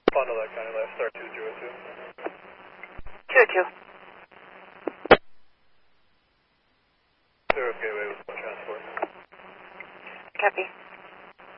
Fond du Lac County, last star 202. 202. Zero Gateway with transport. Copy.